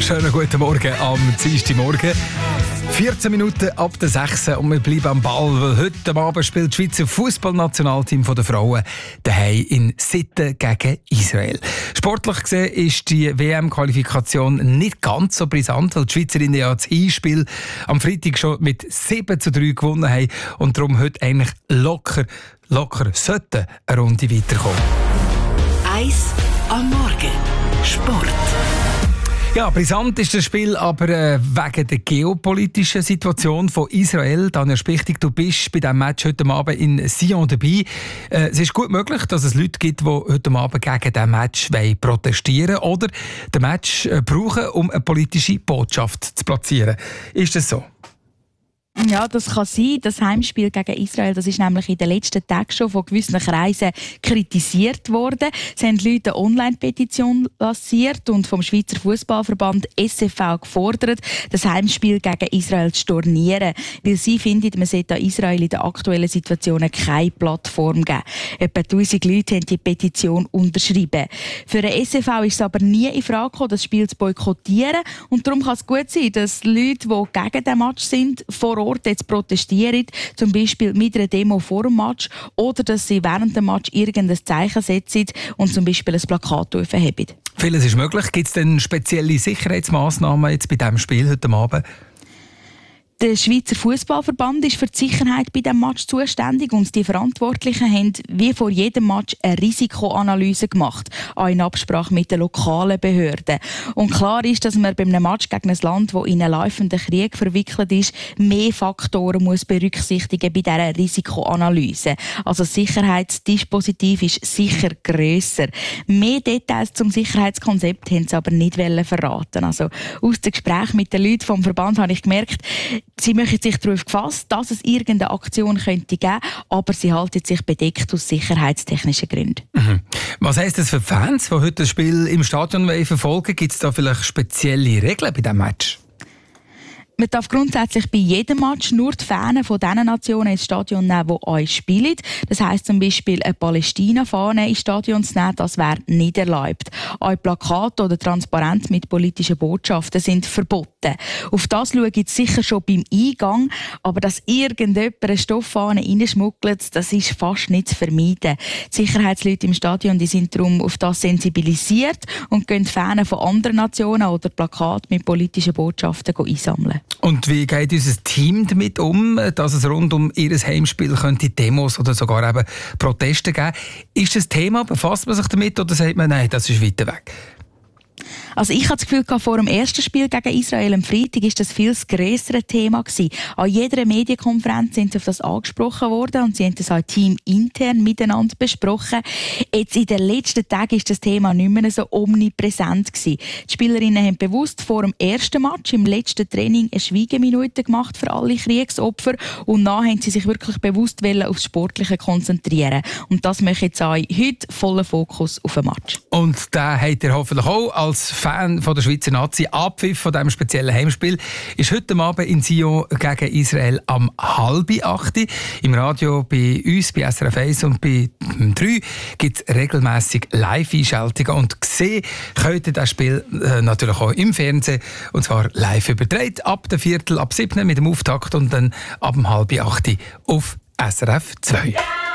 Schönen guten Morgen am Dienstagmorgen. 14 Minuten ab der 6 und wir bleiben am Ball, weil heute Abend spielt das Schweizer Fußballnationalteam der Frauen daheim in Sitten gegen Israel. Sportlich gesehen ist die WM-Qualifikation nicht ganz so brisant, weil die Schweizerinnen ja das Hinspiel am Freitag schon mit 7:3 gewonnen haben und darum heute eigentlich locker sollten eine Runde weiterkommen. 1 am Morgen. Sport. Ja, brisant ist das Spiel aber wegen der geopolitischen Situation von Israel. Daniel Spichtig, du bist bei diesem Match heute Abend in Sion dabei. Es ist gut möglich, dass es Leute gibt, die heute Abend gegen diesen Match protestieren wollen oder den Match brauchen, um eine politische Botschaft zu platzieren. Ist das so? Ja, das kann sein. Das Heimspiel gegen Israel, das ist nämlich in den letzten Tagen schon von gewissen Kreisen kritisiert worden. Es haben Leute eine Online-Petition lanciert und vom Schweizer Fußballverband SFV gefordert, das Heimspiel gegen Israel zu stornieren. Weil sie finden, man sollte Israel in der aktuellen Situation keine Plattform geben. Etwa 1000 Leute haben die Petition unterschrieben. Für den SFV ist es aber nie in Frage gekommen, das Spiel zu boykottieren. Und darum kann es gut sein, dass Leute, die gegen den Match sind, vor Ort jetzt protestieren, zum Beispiel mit einer Demo vor dem Match oder dass sie während dem Match irgendein Zeichen setzen und zum Beispiel ein Plakat aufheben. Vieles ist möglich. Gibt es denn spezielle Sicherheitsmaßnahmen jetzt bei diesem Spiel heute Abend? Der Schweizer Fußballverband ist für die Sicherheit bei diesem Match zuständig und die Verantwortlichen haben wie vor jedem Match eine Risikoanalyse gemacht, auch in Absprache mit den lokalen Behörden. Und klar ist, dass man bei einem Match gegen ein Land, das in einen laufenden Krieg verwickelt ist, mehr Faktoren muss berücksichtigen bei dieser Risikoanalyse. Also das Sicherheitsdispositiv ist sicher grösser. Mehr Details zum Sicherheitskonzept haben sie aber nicht verraten. Also aus dem Gespräch mit den Leuten vom Verband habe ich gemerkt, sie machen sich darauf gefasst, dass es irgendeine Aktion könnte geben, aber sie halten sich bedeckt aus sicherheitstechnischen Gründen. Mhm. Was heisst das für Fans, die heute das Spiel im Stadion verfolgen wollen? Gibt es da vielleicht spezielle Regeln bei diesem Match? Man darf grundsätzlich bei jedem Match nur die Fahnen von den Nationen ins Stadion nehmen, die euch spielen. Das heisst zum Beispiel eine Palästina-Fahne ins Stadion zu nehmen, das wäre nicht erlaubt. Auch Plakate oder Transparente mit politischen Botschaften sind verboten. Auf das schaue ich sicher schon beim Eingang, aber dass irgendjemand eine Stofffahne reinschmuggelt, das ist fast nicht zu vermeiden. Die Sicherheitsleute im Stadion die sind darum auf das sensibilisiert und gehen Fahnen von anderen Nationen oder Plakate mit politischen Botschaften einsammeln. Und wie geht unser Team damit um, dass es rund um ihr Heimspiel könnte Demos oder sogar eben Proteste geben? Ist das Thema, befasst man sich damit oder sagt man, nein, das ist weiter weg? Also ich habe das Gefühl, vor dem ersten Spiel gegen Israel am Freitag war das viel grössere Thema gewesen. An jeder Medienkonferenz sind sie auf das angesprochen worden und sie haben das auch teamintern miteinander besprochen. Jetzt in den letzten Tagen ist das Thema nicht mehr so omnipräsent gewesen. Die Spielerinnen haben bewusst vor dem ersten Match im letzten Training eine Schweigeminute gemacht für alle Kriegsopfer und dann haben sie sich wirklich bewusst aufs Sportliche konzentrieren. Und das möchte jetzt auch heute voller Fokus auf den Match. Und da habt ihr hoffentlich auch als Fan von der Schweizer Nazi Abpfiff von diesem speziellen Heimspiel ist heute Abend in Sion gegen Israel am 7:30. Im Radio bei uns, bei SRF 1 und bei 3 gibt es regelmässig Live-Einschaltungen und sehen könnt ihr das Spiel natürlich auch im Fernsehen und zwar live übertragen ab der Viertel, ab 7 mit dem Auftakt und dann ab 7:30 auf SRF 2.